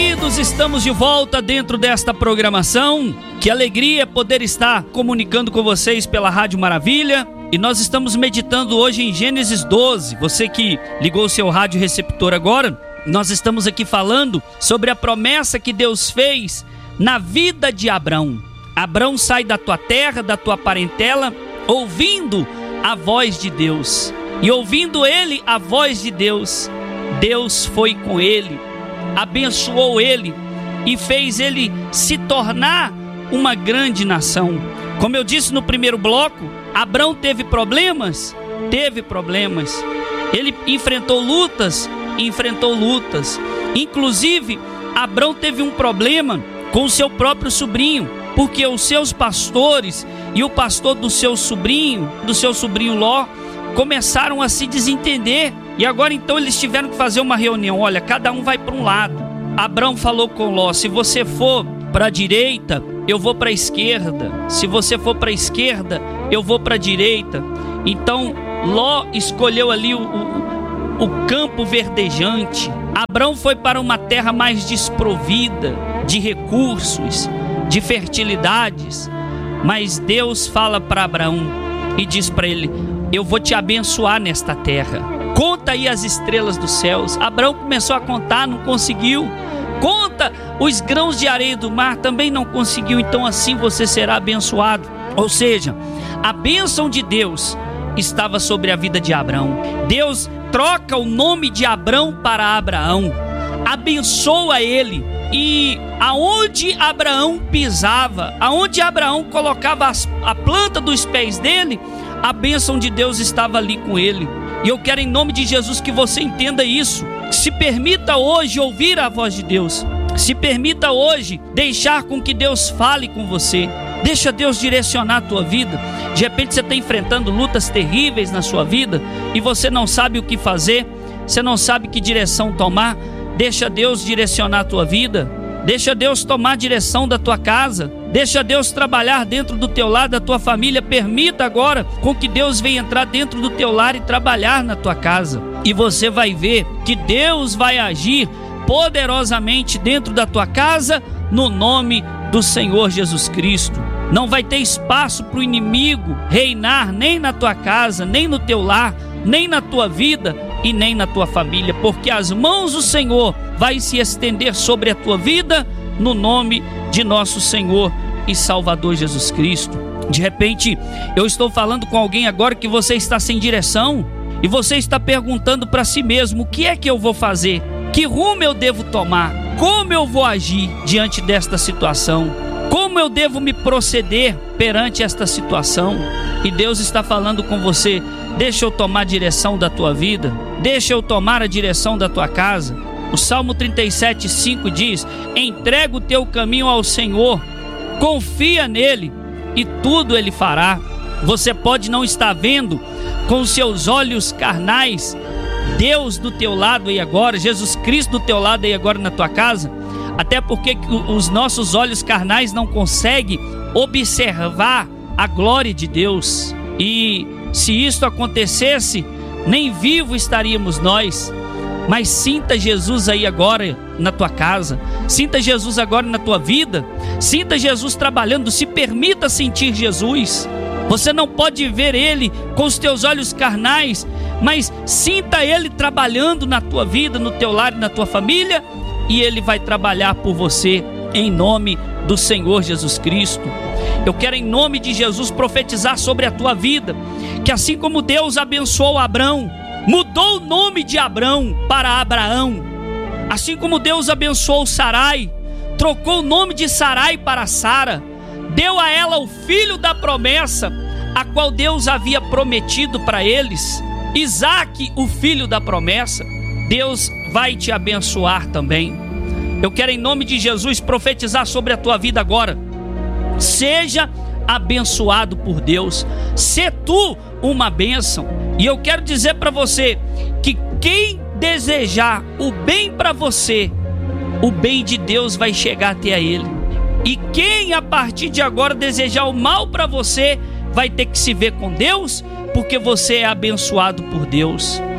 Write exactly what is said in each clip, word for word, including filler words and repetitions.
queridos, estamos de volta dentro desta programação. Que alegria poder estar comunicando com vocês pela Rádio Maravilha. E nós estamos meditando hoje em Gênesis doze. Você que ligou o seu rádio receptor agora, nós estamos aqui falando sobre a promessa que Deus fez na vida de Abrão. Abrão sai da tua terra, da tua parentela, ouvindo a voz de Deus. E ouvindo ele a voz de Deus, Deus foi com ele, abençoou ele e fez ele se tornar uma grande nação. Como eu disse no primeiro bloco, Abrão teve problemas? Teve problemas. Ele enfrentou lutas? Enfrentou lutas. Inclusive, Abrão teve um problema com o seu próprio sobrinho, porque os seus pastores e o pastor do seu sobrinho, do seu sobrinho Ló, começaram a se desentender. E agora então eles tiveram que fazer uma reunião. Olha, cada um vai para um lado. Abrão falou com Ló: se você for para a direita, eu vou para a esquerda. Se você for para a esquerda, eu vou para a direita. Então Ló escolheu ali o, o, o campo verdejante. Abrão foi para uma terra mais desprovida de recursos, de fertilidades. Mas Deus fala para Abraão e diz para ele: eu vou te abençoar nesta terra. Conta aí as estrelas dos céus. Abraão começou a contar, não conseguiu. Conta os grãos de areia do mar, também não conseguiu. Então assim você será abençoado. Ou seja, a bênção de Deus estava sobre a vida de Abrão. Deus troca o nome de Abrão para Abraão, abençoa ele. E aonde Abraão pisava, aonde Abraão colocava as, a planta dos pés dele, a bênção de Deus estava ali com ele. E eu quero, em nome de Jesus, que você entenda isso. Se permita hoje ouvir a voz de Deus. Se permita hoje deixar com que Deus fale com você. Deixa Deus direcionar a tua vida. De repente você está enfrentando lutas terríveis na sua vida e você não sabe o que fazer, você não sabe que direção tomar. Deixa Deus direcionar a tua vida. Deixa Deus tomar a direção da tua casa. Deixa Deus trabalhar dentro do teu lar, da tua família. Permita agora com que Deus venha entrar dentro do teu lar e trabalhar na tua casa. E você vai ver que Deus vai agir poderosamente dentro da tua casa, no nome do Senhor Jesus Cristo. Não vai ter espaço para o inimigo reinar nem na tua casa, nem no teu lar, nem na tua vida e nem na tua família, porque as mãos do Senhor vai se estender sobre a tua vida, no nome de nosso Senhor e Salvador Jesus Cristo. De repente eu estou falando com alguém agora que você está sem direção e você está perguntando para si mesmo: o que é que eu vou fazer? Que rumo eu devo tomar? Como eu vou agir diante desta situação? Como eu devo me proceder perante esta situação? E Deus está falando com você: deixa eu tomar a direção da tua vida, deixa eu tomar a direção da tua casa. O Salmo trinta e sete, cinco diz: entrega o teu caminho ao Senhor, confia nele e tudo ele fará. Você pode não estar vendo com os seus olhos carnais Deus do teu lado aí agora, Jesus Cristo do teu lado aí agora na tua casa, até porque os nossos olhos carnais não conseguem observar a glória de Deus. E se isso acontecesse, nem vivo estaríamos nós. Mas sinta Jesus aí agora na tua casa, sinta Jesus agora na tua vida, sinta Jesus trabalhando, se permita sentir Jesus. Você não pode ver Ele com os teus olhos carnais, mas sinta Ele trabalhando na tua vida, no teu lar e na tua família, e Ele vai trabalhar por você em nome do Senhor Jesus Cristo. Eu quero, em nome de Jesus, profetizar sobre a tua vida, que assim como Deus abençoou Abrão, mudou o nome de Abrão para Abraão, assim como Deus abençoou Sarai, trocou o nome de Sarai para Sara, deu a ela o filho da promessa, a qual Deus havia prometido para eles, Isaque, o filho da promessa. Deus vai te abençoar também. Eu quero, em nome de Jesus, profetizar sobre a tua vida agora. Seja abençoado por Deus, sê tu uma bênção. E eu quero dizer para você que quem desejar o bem para você, o bem de Deus vai chegar até a ele. E quem a partir de agora desejar o mal para você, vai ter que se ver com Deus, porque você é abençoado por Deus.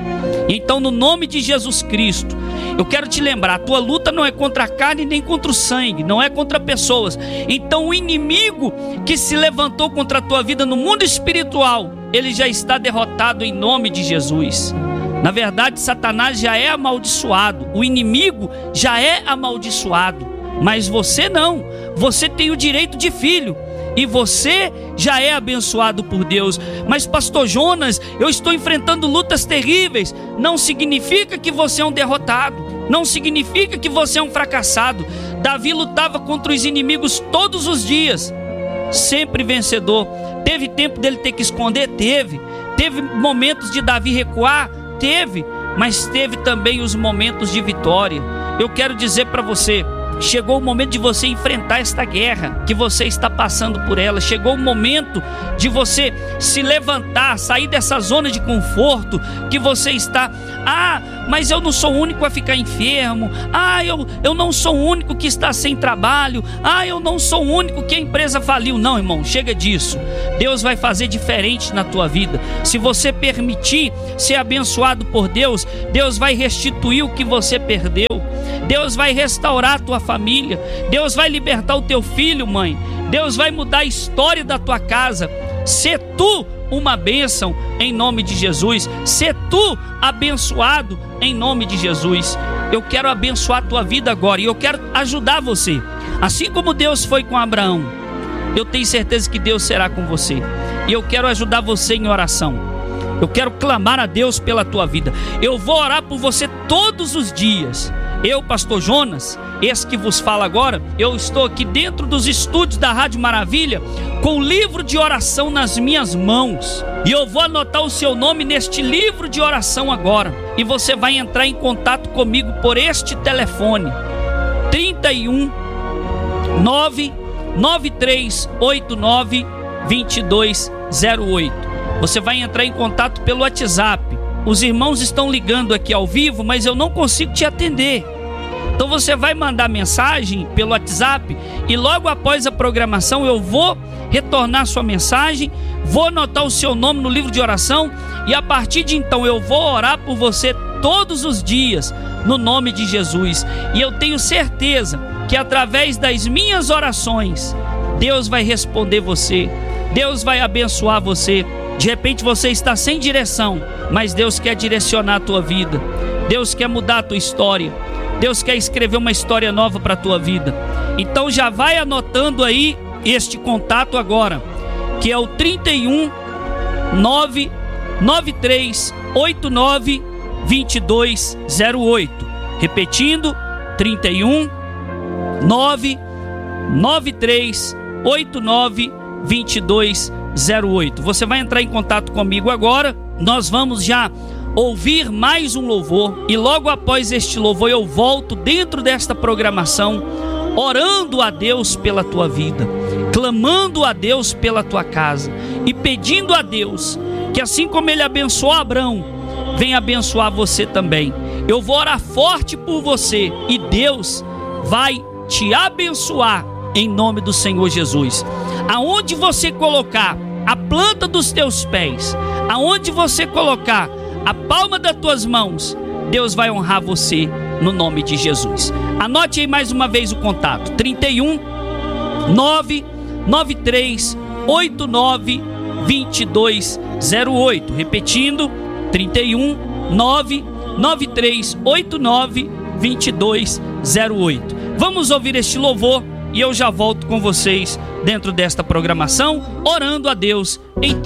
Então, no nome de Jesus Cristo, eu quero te lembrar, a tua luta não é contra a carne nem contra o sangue, não é contra pessoas. Então o inimigo que se levantou contra a tua vida no mundo espiritual, ele já está derrotado em nome de Jesus. Na verdade, Satanás já é amaldiçoado, o inimigo já é amaldiçoado, mas você não, você tem o direito de filho. E você já é abençoado por Deus. Mas pastor Jonas, eu estou enfrentando lutas terríveis. Não significa que você é um derrotado. Não significa que você é um fracassado. Davi lutava contra os inimigos todos os dias, sempre vencedor. Teve tempo dele ter que esconder? Teve. Teve momentos de Davi recuar? Teve. Mas teve também os momentos de vitória. Eu quero dizer para você, chegou o momento de você enfrentar esta guerra que você está passando por ela. Chegou o momento de você se levantar, sair dessa zona de conforto que você está. Ah, mas eu não sou o único a ficar enfermo. Ah, eu, eu não sou o único que está sem trabalho. Ah, eu não sou o único que a empresa faliu. Não, irmão, chega disso. Deus vai fazer diferente na tua vida. Se você permitir ser abençoado por Deus, Deus vai restituir o que você perdeu. Deus vai restaurar a tua família. Deus vai libertar o teu filho, mãe. Deus vai mudar a história da tua casa. Sê tu uma bênção em nome de Jesus. Sê tu abençoado em nome de Jesus. Eu quero abençoar a tua vida agora e eu quero ajudar você. Assim como Deus foi com Abraão, eu tenho certeza que Deus será com você. E eu quero ajudar você em oração. Eu quero clamar a Deus pela tua vida. Eu vou orar por você todos os dias. Eu, pastor Jonas, esse que vos fala agora, eu estou aqui dentro dos estúdios da Rádio Maravilha com o livro de oração nas minhas mãos. E eu vou anotar o seu nome neste livro de oração agora. E você vai entrar em contato comigo por este telefone: trinta e um, nove nove três oito nove, dois dois zero oito. Você vai entrar em contato pelo WhatsApp. Os irmãos estão ligando aqui ao vivo, mas eu não consigo te atender. Então você vai mandar mensagem pelo WhatsApp e logo após a programação eu vou retornar sua mensagem, vou anotar o seu nome no livro de oração e a partir de então eu vou orar por você todos os dias no nome de Jesus. E eu tenho certeza que através das minhas orações Deus vai responder você, Deus vai abençoar você. De repente você está sem direção, mas Deus quer direcionar a tua vida. Deus quer mudar a tua história. Deus quer escrever uma história nova para a tua vida. Então já vai anotando aí este contato agora, que é o trinta e um, nove nove três oito nove, dois dois zero oito. Repetindo, trinta e um, nove nove três oito nove, dois dois zero oito. Você vai entrar em contato comigo agora. Nós vamos já ouvir mais um louvor e logo após este louvor eu volto dentro desta programação orando a Deus pela tua vida, clamando a Deus pela tua casa e pedindo a Deus que assim como ele abençoou Abraão, venha abençoar você também. Eu vou orar forte por você e Deus vai te abençoar em nome do Senhor Jesus. Aonde você colocar a planta dos teus pés, aonde você colocar a palma das tuas mãos, Deus vai honrar você no nome de Jesus. Anote aí mais uma vez o contato: trinta e um, nove nove três oito nove, dois dois zero oito. Repetindo, trinta e um, nove nove três oito nove, dois dois zero oito. Vamos ouvir este louvor e eu já volto com vocês dentro desta programação, orando a Deus em teu